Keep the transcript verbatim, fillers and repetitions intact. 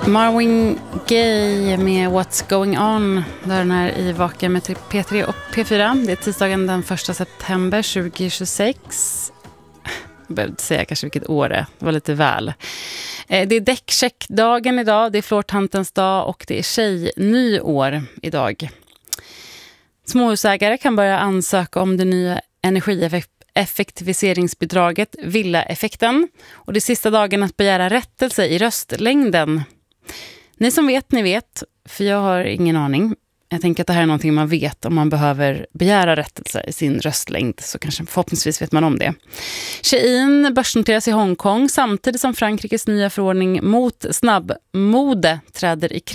Marvin Gaye med What's Going On. Där den här i Vaken med P tre och P fyra. Det är tisdagen den första september tjugohundratjugosex. Jag behövde säga kanske vilket år det är. Det var lite väl. Det är däckcheckdagen idag. Det är flårtantens dag och det är tjejnyår idag. Småhusägare kan börja ansöka om det nya energieffektiviseringsbidraget Villaeffekten. Och det är sista dagen att begära rättelse i röstlängden. Ni som vet, ni vet. För jag har ingen aning. Jag tänker att det här är någonting man vet om man behöver begära rättelse i sin röstlängd. Så kanske förhoppningsvis vet man om det. Shein börsnoteras i Hongkong samtidigt som Frankrikes nya förordning mot snabbmode träder i kraft.